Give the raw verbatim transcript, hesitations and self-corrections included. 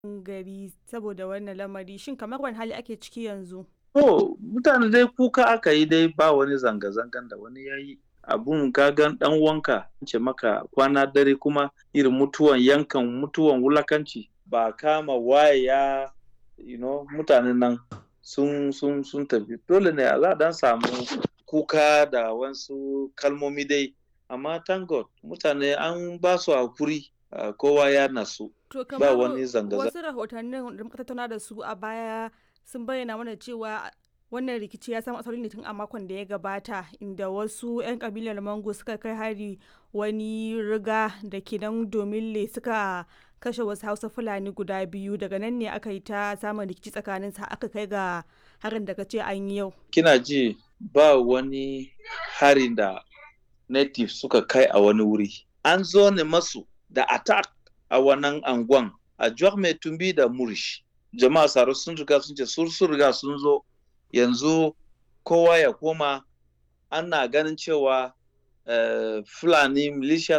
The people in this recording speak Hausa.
gari saboda wannan lamari. Shin kamar wani hali ake ciki yanzu? To, mutane dai kuka aka yi dai ba wani zanga-zangan da wani ya yi. Abun ka gan ɗan uwanka ce maka kwana dare kuma irin mutuwan yankan mutuwan wulakanci ba kama waye ya you know, mutanen nan sun sun sun tafi. Dole ne za a dan samu kuka da wasu kalmomi dai. Amma thank God mutane an ba su hakuri uh, kowa ya nasu. To Ba kamar wani zanga-zanga. wasu rahotannin da muka tattauna da su a baya sun bayyana mana cewa wannan rikici ya samu asali ne tun a makon da ya gabata inda wasu 'yan kabilar Mango suka kai hari wani riga da ke nan Domille suka kashe wasu Hausa Fulani guda biyu daga nan ne aka yi ta samun rikici tsakanin sa aka kai ga harin da kace an yi yau. Kina ji ba wani harin da native suka kai a wani wuri. An zo ne masu da attack a wannan anguwan a Juak Mai Tumbi da Murish. Jama'a Saro sun riga sun ce sun riga sun zo yanzu kowa ya koma ana ganin cewa uh, Fulani militia